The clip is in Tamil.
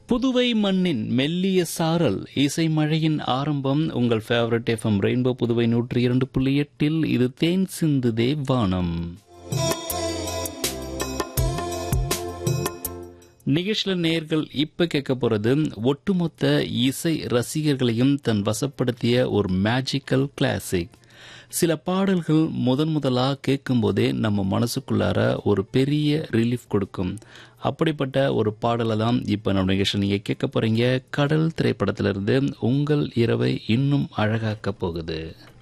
புதுவை மண்ணின் மெல்லிய சாரல் இசை மழையின் ஆரம்பம். உங்கள் ஃபேவரட் எஃப்எம் ரெயின்போ புதுவை 102.8 இது தேன் சிந்துதே வானம். நிகழ்ச்சியில் நேர்கள் இப்ப கேட்க போறது ஒட்டுமொத்த இசை ரசிகர்களையும் தன் வசப்படுத்திய ஒரு மேஜிக்கல் கிளாசிக். சில பாடல்கள் முதலா கேட்கும் போதே நம்ம மனசுக்குள்ளார ஒரு பெரிய ரிலீஃப் கொடுக்கும். அப்படிப்பட்ட ஒரு பாடலை தான் இப்ப நம்ம நிகழ்ச்சி நீங்க கேட்க போறீங்க. கடல் திரைப்படத்திலிருந்து உங்கள் இரவை இன்னும் அழகாக்க போகுது.